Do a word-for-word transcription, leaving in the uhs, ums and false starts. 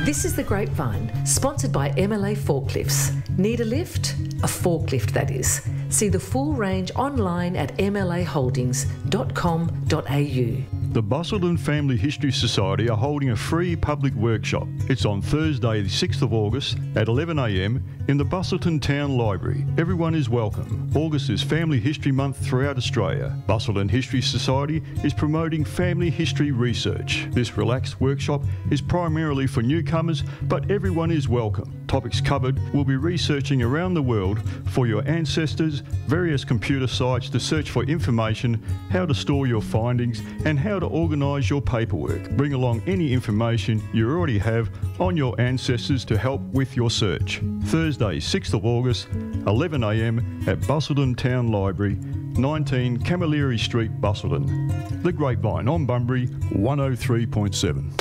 This is The Grapevine, sponsored by M L A Forklifts. Need a lift? A forklift, that is. See the full range online at m l a holdings dot com dot a u. The Busselton Family History Society are holding a free public workshop. It's on Thursday the sixth of August at eleven a m in the Busselton Town Library. Everyone is welcome. August is Family History Month throughout Australia. Busselton History Society is promoting family history research. This relaxed workshop is primarily for newcomers, but everyone is welcome. Topics covered will be researching around the world for your ancestors, various computer sites to search for information, how to store your findings, and how to organise your paperwork. Bring along any information you already have on your ancestors to help with your search. Thursday, sixth of August, eleven a m at Busselton Town Library, nineteen Camilleri Street, Busselton. The Grapevine on Bunbury one oh three point seven.